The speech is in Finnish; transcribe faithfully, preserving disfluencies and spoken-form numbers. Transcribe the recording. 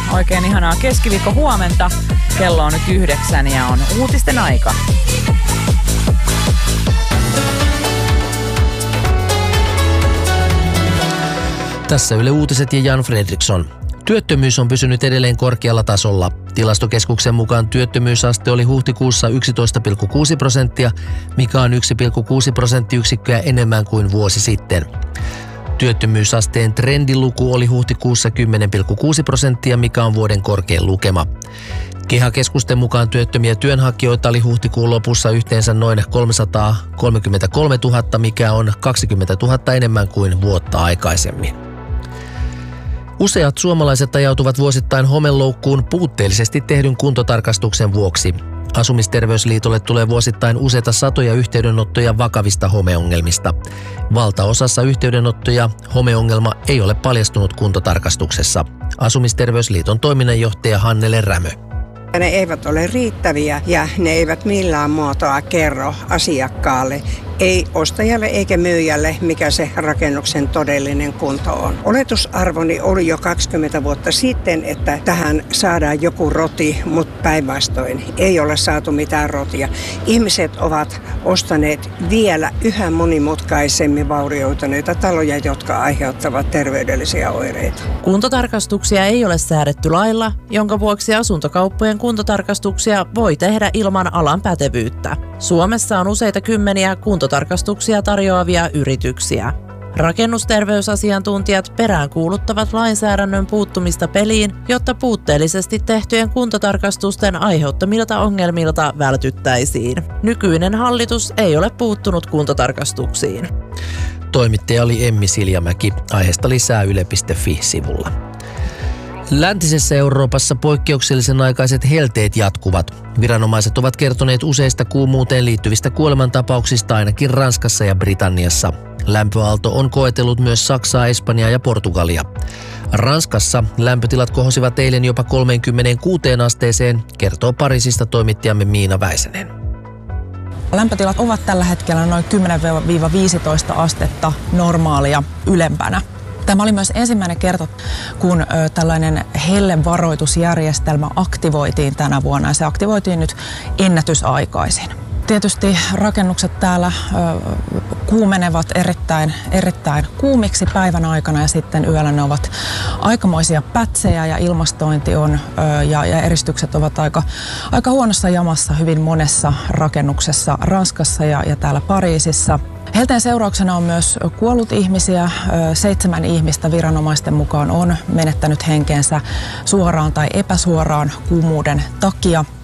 Oikein ihanaa keskiviikko huomenta. Kello on nyt yhdeksän ja on uutisten aika. Tässä Yle Uutiset ja Jan Fredriksson. Työttömyys on pysynyt edelleen korkealla tasolla. Tilastokeskuksen mukaan työttömyysaste oli huhtikuussa yksitoista pilkku kuusi prosenttia, mikä on yksi pilkku kuusi prosenttiyksikköä enemmän kuin vuosi sitten. Työttömyysasteen trendiluku oli huhtikuussa kymmenen pilkku kuusi prosenttia, mikä on vuoden korkein lukema. KEHA-keskusten mukaan työttömiä työnhakijoita oli huhtikuun lopussa yhteensä noin kolmesataakolmekymmentäkolmetuhatta, mikä on kaksikymmentätuhatta enemmän kuin vuotta aikaisemmin. Useat suomalaiset ajautuvat vuosittain homeloukkuun puutteellisesti tehdyn kuntotarkastuksen vuoksi. Asumisterveysliitolle tulee vuosittain useita satoja yhteydenottoja vakavista homeongelmista. Valtaosassa yhteydenottoja homeongelma ei ole paljastunut kuntotarkastuksessa. Asumisterveysliiton toiminnanjohtaja Hannele Rämö. Ne eivät ole riittäviä ja ne eivät millään muotoa kerro asiakkaalle, ei ostajalle eikä myyjälle, mikä se rakennuksen todellinen kunto on. Oletusarvoni oli jo kaksikymmentä vuotta sitten, että tähän saadaan joku roti, mutta päinvastoin ei ole saatu mitään rotia. Ihmiset ovat ostaneet vielä yhä monimutkaisemmin vaurioituneita taloja, jotka aiheuttavat terveydellisiä oireita. Kuntotarkastuksia ei ole säädetty lailla, jonka vuoksi asuntokauppojen kuntotarkastuksia voi tehdä ilman alan pätevyyttä. Suomessa on useita kymmeniä kuntotarkastuksia tarjoavia yrityksiä. Rakennusterveysasiantuntijat peräänkuuluttavat lainsäädännön puuttumista peliin, jotta puutteellisesti tehtyjen kuntotarkastusten aiheuttamilta ongelmilta vältyttäisiin. Nykyinen hallitus ei ole puuttunut kuntotarkastuksiin. Toimittaja oli Emmi Siljamäki. Aiheesta lisää yle piste fi-sivulla. Läntisessä Euroopassa poikkeuksellisen aikaiset helteet jatkuvat. Viranomaiset ovat kertoneet useista kuumuuteen liittyvistä kuolemantapauksista ainakin Ranskassa ja Britanniassa. Lämpöaalto on koetellut myös Saksaa, Espanjaa ja Portugalia. Ranskassa lämpötilat kohosivat eilen jopa kolmekymmentäkuusi asteeseen, kertoo Pariisista toimittajamme Miina Väisänen. Lämpötilat ovat tällä hetkellä noin kymmenen viisitoista astetta normaalia ylempänä. Tämä oli myös ensimmäinen kerta, kun ö, tällainen hellevaroitusjärjestelmä aktivoitiin tänä vuonna ja se aktivoitiin nyt ennätysaikaisin. Tietysti rakennukset täällä ö, kuumenevat erittäin, erittäin kuumiksi päivän aikana ja sitten yöllä ne ovat aikamoisia pätsejä ja ilmastointi on ö, ja, ja eristykset ovat aika, aika huonossa jamassa hyvin monessa rakennuksessa Ranskassa ja, ja täällä Pariisissa. Helteen seurauksena on myös kuollut ihmisiä. Seitsemän ihmistä viranomaisten mukaan on menettänyt henkensä suoraan tai epäsuoraan kuumuuden takia.